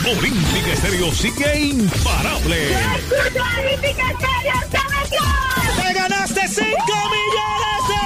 Olímpica Estéreo sigue imparable. Olímpica Estéreo se metió. ¡Te ganaste 5 millones de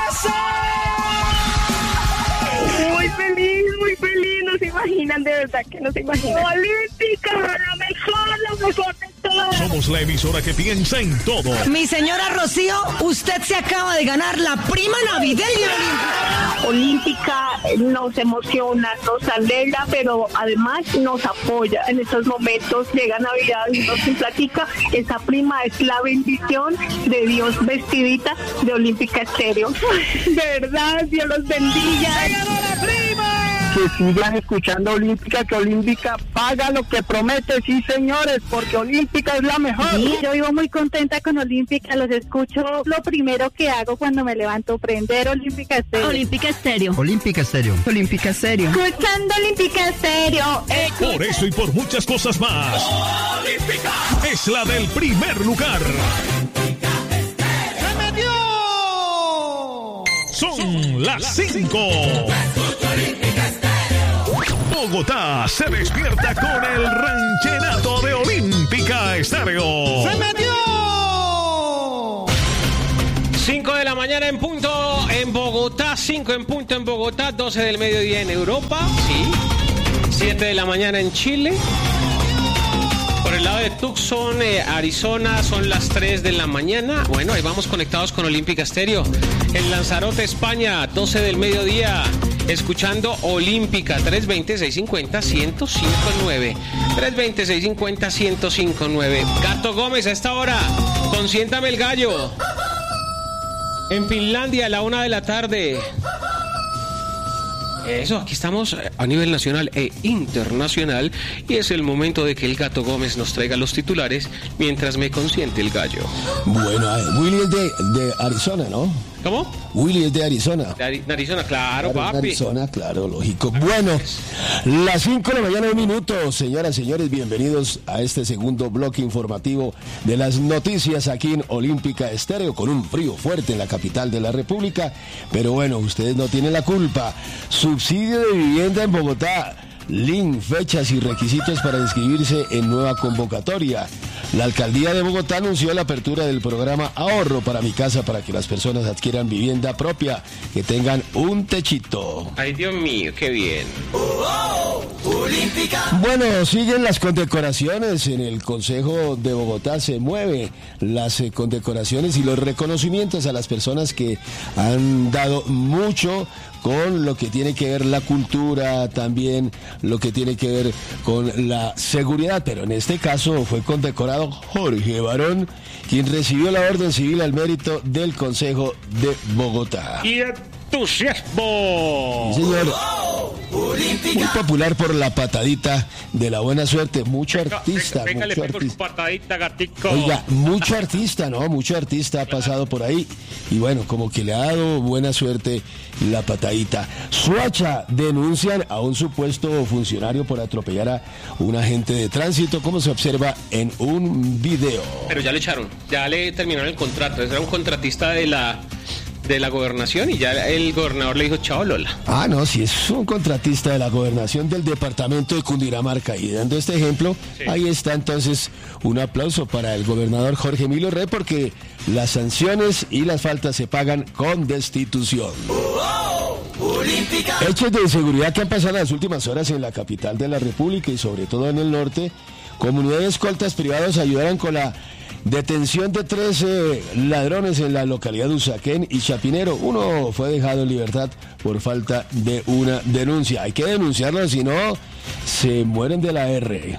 pesos! Muy feliz, no se imaginan, de verdad que no se imaginan. Olímpica, la mejor de todas. Somos la emisora que piensa en todo. Mi señora Rocío, usted se acaba de ganar la prima navideña Olímpica nos emociona, nos alegra, pero además nos apoya. En estos momentos llega Navidad y nos platica. Esa prima es la bendición de Dios vestidita de Olímpica Estéreo. De verdad, Dios los bendiga. ¡Se ganó la prima! Que sigan escuchando Olímpica, que Olímpica paga lo que promete, sí señores, porque Olímpica es la mejor. Sí, yo vivo muy contenta con Olímpica, los escucho. Lo primero que hago cuando me levanto, prender Olímpica Estéreo. Olímpica Estéreo. Olímpica Estéreo. Olímpica Estéreo. Escuchando Olímpica Estéreo. Por eso y por muchas cosas más, Olímpica es la del primer lugar. ¡Se metió! Son las 5. Bogotá se despierta con el ranchenato de Olímpica Estéreo. ¡Se metió! 5 de la mañana en punto en Bogotá, 5 en punto en Bogotá, 12 del mediodía en Europa, sí, 7 de la mañana en Chile. Por el lado de Tucson, Arizona, son las 3 de la mañana. Bueno, ahí vamos conectados con Olímpica Estéreo. En Lanzarote, España, 12 del mediodía, escuchando Olímpica, 320-650-1059. 320-650-1059. Gato Gómez, a esta hora, consiéntame el gallo. En Finlandia, a la 1 de la tarde. Eso, aquí estamos a nivel nacional e internacional y es el momento de que el Gato Gómez nos traiga los titulares mientras me consiente el gallo. Bueno, Willy es de Arizona, ¿no? ¿Cómo? Willy es de Arizona. De Arizona, claro, papi. Arizona, claro, lógico. Bueno, las 5 de la mañana, 1 minuto. Señoras, señores, bienvenidos a este segundo bloque informativo de las noticias aquí en Olímpica Estéreo, con un frío fuerte en la capital de la República. Pero bueno, ustedes no tienen la culpa. Subsidio de vivienda en Bogotá. Link, fechas y requisitos para inscribirse en nueva convocatoria. La alcaldía de Bogotá anunció la apertura del programa Ahorro para mi casa para que las personas adquieran vivienda propia, que tengan un techito. Ay, Dios mío, qué bien. Bueno, siguen las condecoraciones en el Consejo de Bogotá, se mueve las condecoraciones y los reconocimientos a las personas que han dado mucho con lo que tiene que ver la cultura, también lo que tiene que ver con la seguridad, pero en este caso fue condecorado Jorge Barón, quien recibió la Orden Civil al Mérito del Consejo de Bogotá. Y entusiasmo. Sí, señor. Muy popular por la patadita de la buena suerte, mucho artista, venga, mucho le pego su artista. patadita, gatico. Oiga, mucho artista, ¿no? Mucho artista ha pasado por ahí y bueno, como que le ha dado buena suerte la patadita. Soacha denuncian a un supuesto funcionario por atropellar a un agente de tránsito, como se observa en un video. Pero ya le echaron, ya le terminaron el contrato. Era un contratista de la gobernación y ya el gobernador le dijo chao Lola. Ah, no, si es un contratista de la gobernación del departamento de Cundinamarca y dando este ejemplo, sí. Ahí está entonces un aplauso para el gobernador Jorge Emilio Rey porque las sanciones y las faltas se pagan con destitución. Hechos de inseguridad que han pasado en las últimas horas en la capital de la República y sobre todo en el norte. Comunidad de escoltas privados ayudaron con la detención de 13 ladrones en la localidad de Usaquén y Chapinero. Uno fue dejado en libertad por falta de una denuncia. Hay que denunciarlo, si no, se mueren de la R.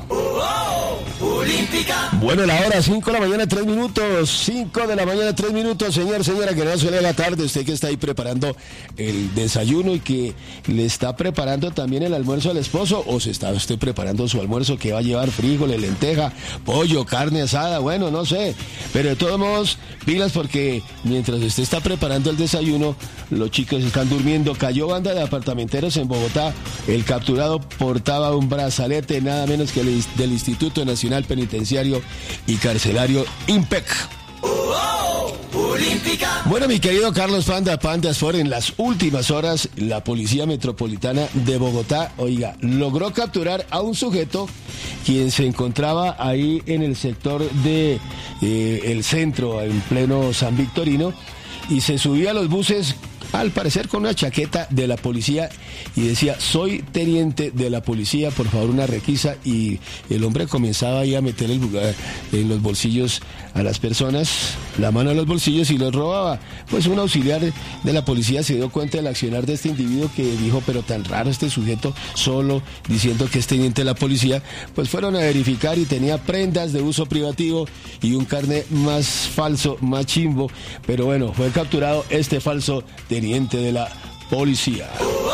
Bueno, la hora 5 de la mañana, 3 minutos. 5 de la mañana, 3 minutos. Señora, que no suele la tarde. Usted que está ahí preparando el desayuno y que le está preparando también el almuerzo al esposo, o se está usted preparando su almuerzo que va a llevar frijoles, lenteja, pollo, carne asada, bueno, no sé. Pero de todos modos, pilas porque mientras usted está preparando el desayuno, los chicos están durmiendo. Cayó banda de apartamenteros en Bogotá. El capturado portaba un brazalete nada menos que del Instituto Nacional Penitenciario y Carcelario INPEC. Bueno, mi querido Carlos Pandas, en las últimas horas, la Policía Metropolitana de Bogotá, oiga, logró capturar a un sujeto quien se encontraba ahí en el sector de el centro, en pleno San Victorino, y se subía a los buses, al parecer con una chaqueta de la policía, y decía: soy teniente de la policía, por favor una requisa. Y el hombre comenzaba ahí a meter en los bolsillos a las personas, la mano en los bolsillos, y los robaba. Pues un auxiliar de la policía se dio cuenta del accionar de este individuo, que dijo: pero tan raro este sujeto, solo diciendo que es teniente de la policía. Pues fueron a verificar y tenía prendas de uso privativo y un carnet más falso, más chimbo. Pero bueno, fue capturado este falso teniente de la policía.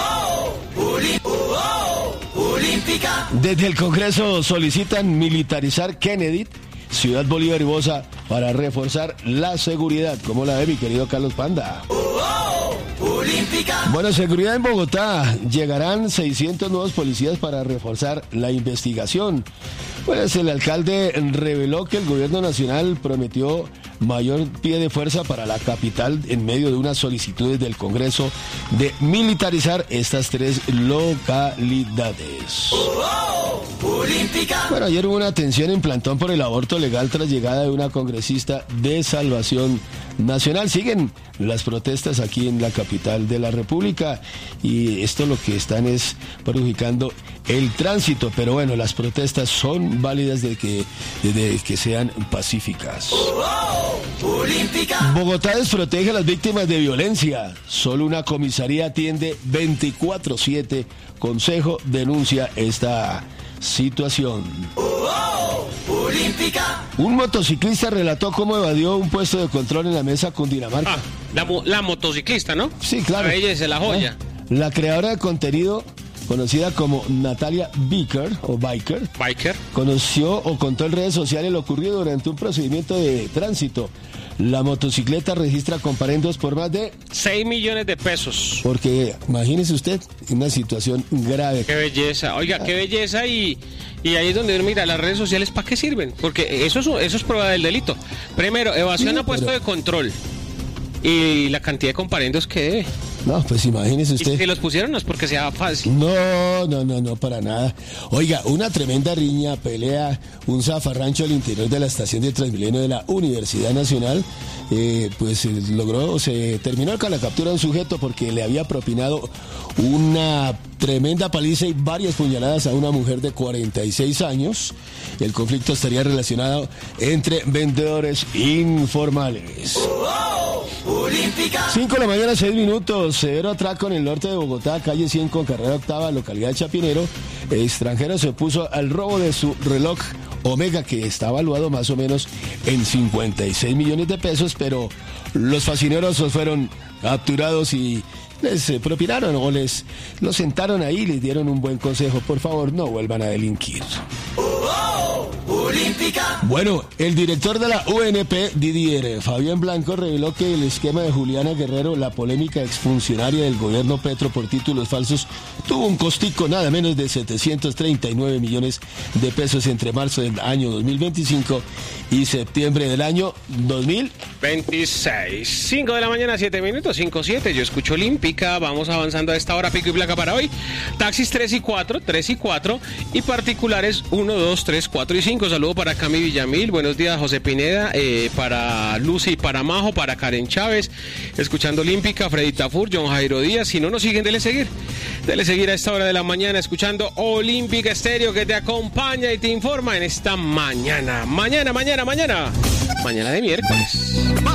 Desde el Congreso solicitan militarizar Kennedy, Ciudad Bolívar y Bosa, para reforzar la seguridad. ¿Cómo la ve, mi querido Carlos Panda? Bueno, seguridad en Bogotá. Llegarán 600 nuevos policías para reforzar la investigación. Pues el alcalde reveló que el gobierno nacional prometió mayor pie de fuerza para la capital en medio de unas solicitudes del Congreso de militarizar estas 3 localidades. Bueno, ayer hubo una tensión en plantón por el aborto legal tras llegada de una congresista de Salvación Nacional. Siguen las protestas aquí en la capital de la República, y esto lo que están es perjudicando el tránsito, pero bueno, las protestas son válidas desde que sean pacíficas. Bogotá desprotege a las víctimas de violencia. Solo una comisaría atiende 24/7. Consejo denuncia esta situación. Un motociclista relató cómo evadió un puesto de control en la mesa Cundinamarca. La motociclista, ¿no? Sí, claro. Ella es la joya. La creadora de contenido, conocida como Natalia Biker, conoció o contó en redes sociales lo ocurrido durante un procedimiento de tránsito. La motocicleta registra comparendos por más de 6 millones de pesos. Porque imagínese usted, una situación grave. Qué belleza, oiga, qué belleza. Y ahí es donde, mira, las redes sociales, ¿para qué sirven? Porque eso es prueba del delito. Primero, evasión a puesto de control. Y la cantidad de comparendos que debe. No, pues imagínese usted. Y si los pusieron no es porque sea fácil. No, para nada. Oiga, una tremenda riña, pelea, un zafarrancho al interior de la estación de Transmilenio de la Universidad Nacional. Se terminó con la captura de un sujeto porque le había propinado una tremenda paliza y varias puñaladas a una mujer de 46 años. El conflicto estaría relacionado entre vendedores informales. 5 de la mañana, 6 minutos. Severo atraco en el norte de Bogotá, calle 100 con carrera octava, localidad de Chapinero. El extranjero se opuso al robo de su reloj Omega, que está valuado más o menos en 56 millones de pesos, pero los facinerosos fueron capturados y les propinaron o los sentaron ahí y les dieron un buen consejo: por favor, no vuelvan a delinquir. Bueno, el director de la UNP, Didier Fabián Blanco, reveló que el esquema de Juliana Guerrero, la polémica exfuncionaria del gobierno Petro por títulos falsos, tuvo un costico nada menos de 739 millones de pesos entre marzo del año 2025 y septiembre del año 2026. 5 de la mañana, 7 minutos, 5-7. Yo escucho Olímpica. Vamos avanzando a esta hora, pico y placa para hoy. Taxis 3 y 4, y particulares 1, 2, 3, 4 y 5. Saludo para Cami Villamil. Buenos días, José Pineda. Para Lucy, para Majo, para Karen Chávez. Escuchando Olímpica, Freddy Tafur, John Jairo Díaz. Si no nos siguen, dele seguir. Dele seguir a esta hora de la mañana, escuchando Olímpica Estéreo, que te acompaña y te informa en esta mañana. Mañana de miércoles.